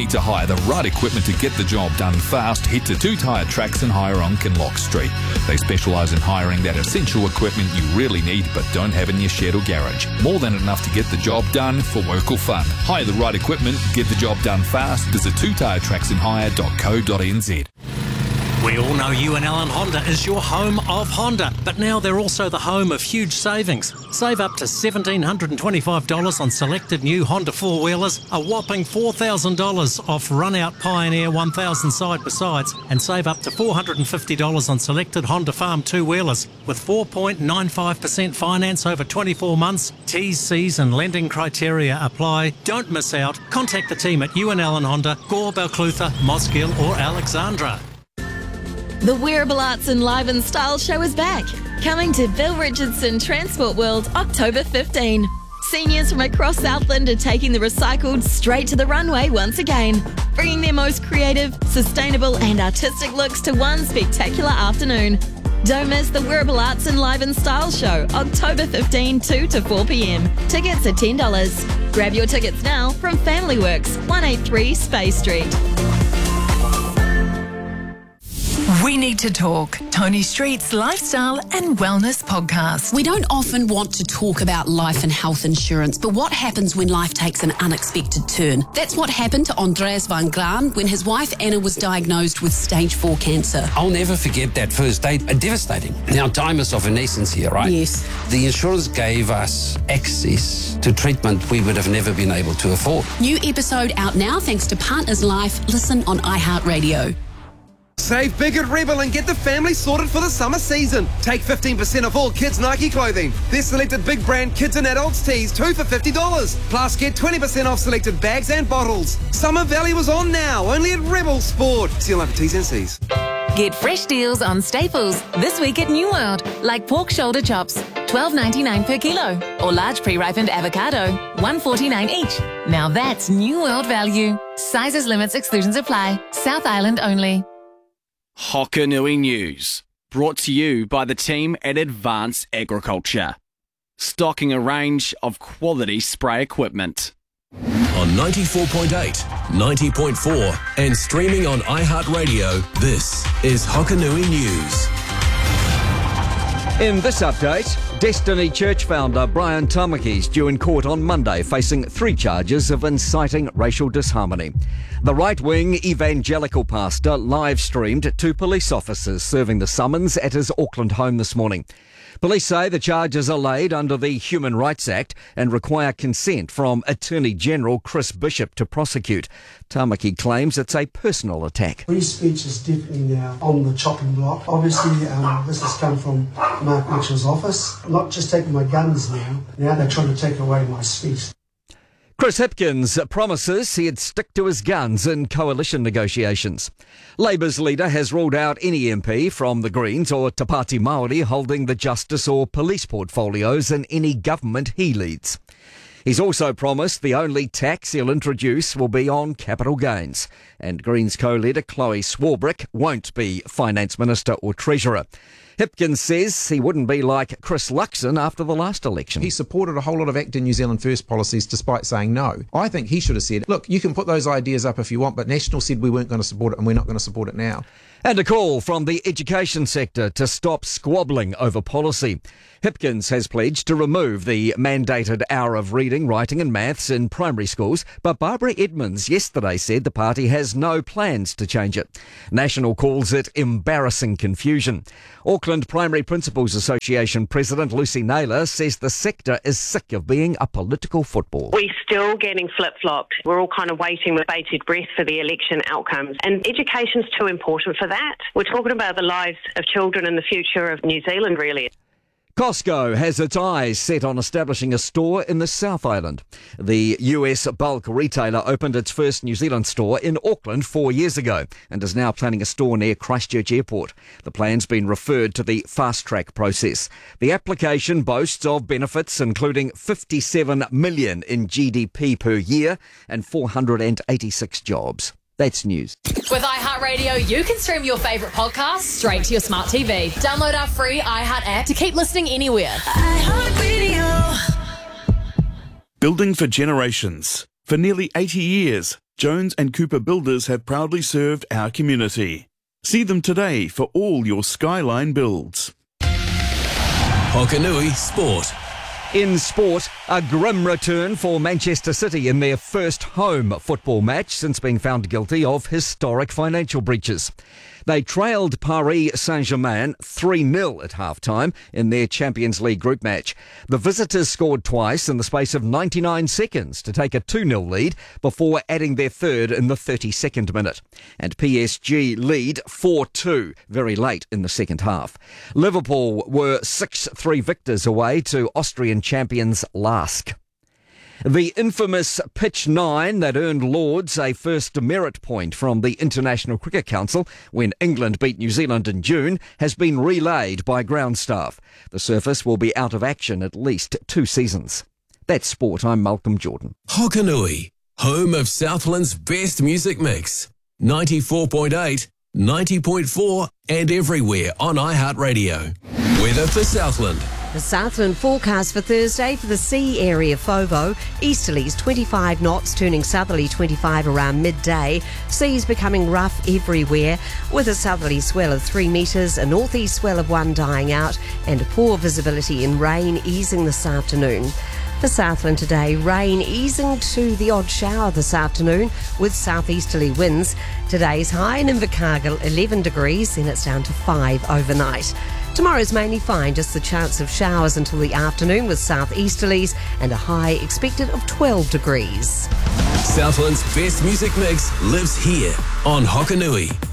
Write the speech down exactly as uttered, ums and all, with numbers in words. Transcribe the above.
need to hire the right equipment to get the job done fast, head to Two Tyre Tracks and Hire on Kinloch Street. They specialise in hiring that essential equipment you really need but don't have in your shed or garage. More than enough to get the job done for work or fun. Hire the right equipment, get the job done fast. Visit two tyre tracks and hire dot co dot n z. We all know U N Allen Honda is your home of Honda, but now they're also the home of huge savings. Save up to one thousand seven hundred twenty-five dollars on selected new Honda four-wheelers, a whopping four thousand dollars off run-out Pioneer one thousand side-by-sides, and save up to four hundred fifty dollars on selected Honda Farm two-wheelers. With four point nine five percent finance over twenty-four months, T's, C's and lending criteria apply. Don't miss out. Contact the team at U N Allen Honda, Gore, Balclutha, Mosgiel or Alexandra. The Wearable Arts and Live and Style Show is back. Coming to Bill Richardson Transport World October fifteenth. Seniors from across Southland are taking the recycled straight to the runway once again, bringing their most creative, sustainable and artistic looks to one spectacular afternoon. Don't miss the Wearable Arts and Live and Style Show October fifteenth, two to four p.m. Tickets are ten dollars. Grab your tickets now from Family Works, one eighty-three Space Street. We Need to Talk, Tony Street's lifestyle and wellness podcast. We don't often want to talk about life and health insurance, but what happens when life takes an unexpected turn? That's what happened to Andreas van Graan when his wife Anna was diagnosed with stage four cancer. I'll never forget that first date. Uh, devastating. Now, time is of an essence here, right? Yes. The insurance gave us access to treatment we would have never been able to afford. New episode out now thanks to Partners Life. Listen on iHeartRadio. Save big at Rebel and get the family sorted for the summer season. Take fifteen percent off all kids' Nike clothing. Their selected big brand kids and adults tees, two for fifty dollars. Plus, get twenty percent off selected bags and bottles. Summer Valley was on now, only at Rebel Sport. See you later, T's and C's. Get fresh deals on staples this week at New World, like pork shoulder chops, twelve ninety-nine per kilo, or large pre-ripened avocado, one forty-nine each. Now that's New World value. Sizes, limits, exclusions apply. South Island only. Hokanui News, brought to you by the team at Advanced Agriculture, stocking a range of quality spray equipment. On ninety-four point eight, ninety point four and streaming on iHeartRadio, this is Hokanui News. In this update, Destiny Church founder Brian Tamaki is due in court on Monday, facing three charges of inciting racial disharmony. The right-wing evangelical pastor live-streamed two police officers serving the summons at his Auckland home this morning. Police say the charges are laid under the Human Rights Act and require consent from Attorney General Chris Bishop to prosecute. Tamaki claims it's a personal attack. Free speech is definitely now on the chopping block. Obviously, um, this has come from Mark Mitchell's office. Not just taking my guns now, now they're trying to take away my speech. Chris Hipkins promises he'd stick to his guns in coalition negotiations. Labour's leader has ruled out any M P from the Greens or Te Pāti Māori holding the justice or police portfolios in any government he leads. He's also promised the only tax he'll introduce will be on capital gains. And Greens co-leader Chloe Swarbrick won't be Finance Minister or Treasurer. Hipkins says he wouldn't be like Chris Luxon after the last election. He supported a whole lot of ACT in New Zealand First policies despite saying no. I think he should have said, look, you can put those ideas up if you want, but National said we weren't going to support it and we're not going to support it now. And a call from the education sector to stop squabbling over policy. Hipkins has pledged to remove the mandated hour of reading, writing and maths in primary schools, but Barbara Edmonds yesterday said the party has no plans to change it. National calls it embarrassing confusion. Auckland Primary Principals Association President Lucy Naylor says the sector is sick of being a political football. We're still getting flip-flopped. We're all kind of waiting with bated breath for the election outcomes, and education's too important for that. We're talking about the lives of children and the future of New Zealand, really. Costco has its eyes set on establishing a store in the South Island. The U S bulk retailer opened its first New Zealand store in Auckland four years ago and is now planning a store near Christchurch Airport. The plan's been referred to the fast-track process. The application boasts of benefits including fifty-seven million dollars in G D P per year and four hundred eighty-six jobs. That's news. With iHeartRadio, you can stream your favourite podcasts straight to your smart T V. Download our free iHeart app to keep listening anywhere. Building for generations. For nearly eighty years, Jones and Cooper Builders have proudly served our community. See them today for all your Skyline builds. Hokanui Sport. In sport, a grim return for Manchester City in their first home football match since being found guilty of historic financial breaches. They trailed Paris Saint-Germain three nil at half-time in their Champions League group match. The visitors scored twice in the space of ninety-nine seconds to take a two nil lead before adding their third in the thirty-second minute. And P S G lead four two very late in the second half. Liverpool were six three victors away to Austrian champions Lask. The infamous Pitch nine that earned Lords a first merit point from the International Cricket Council when England beat New Zealand in June has been relayed by ground staff. The surface will be out of action at least two seasons. That's sport. I'm Malcolm Jordan. Hokanui, home of Southland's best music mix. ninety-four point eight, ninety point four and everywhere on iHeartRadio. Weather for Southland. The Southland forecast for Thursday for the sea area FOVO. Easterlies twenty-five knots, turning southerly twenty-five around midday. Seas becoming rough everywhere with a southerly swell of three metres, a northeast swell of one dying out and a poor visibility in rain easing this afternoon. For Southland today, rain easing to the odd shower this afternoon with southeasterly winds. Today's high in Invercargill eleven degrees and it's down to five overnight. Tomorrow's mainly fine, just the chance of showers until the afternoon with southeasterlies and a high expected of twelve degrees. Southland's best music mix lives here on Hokanui.